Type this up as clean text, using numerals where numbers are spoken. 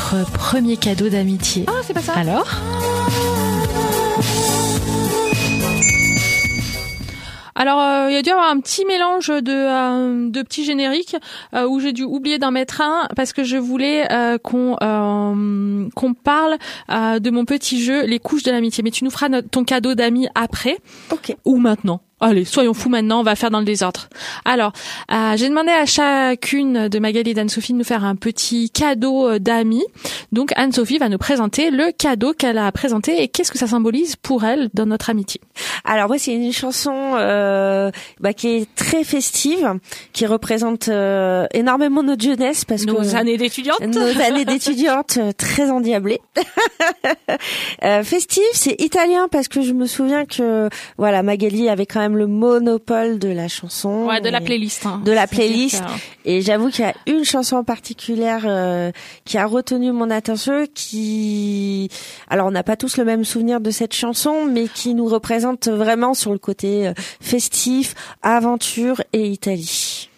votre premier cadeau d'amitié? Ah, c'est pas ça. Alors? Alors, il y a dû y avoir un petit mélange de petits génériques où j'ai dû oublier d'en mettre un parce que je voulais qu'on parle de mon petit jeu Les couches de l'amitié. Mais tu nous feras ton cadeau d'amis après. Ok. Ou maintenant. Allez, soyons fous maintenant, on va faire dans le désordre. Alors, j'ai demandé à chacune de Magali et d'Anne-Sophie de nous faire un petit cadeau d'amis. Donc, Anne-Sophie va nous présenter le cadeau qu'elle a présenté et qu'est-ce que ça symbolise pour elle dans notre amitié. Alors moi, c'est une chanson qui est très festive, qui représente énormément notre jeunesse parce que nos années d'étudiante. Nos années d'étudiante très endiablées. Festive, c'est italien parce que je me souviens que voilà, Magali avait quand même le monopole de la chanson. Ouais, de la playlist. Hein. De la playlist. Et j'avoue qu'il y a une chanson particulière qui a retenu mon attention, alors on n'a pas tous le même souvenir de cette chanson, mais qui nous représente vraiment sur le côté festif, aventure et Italie.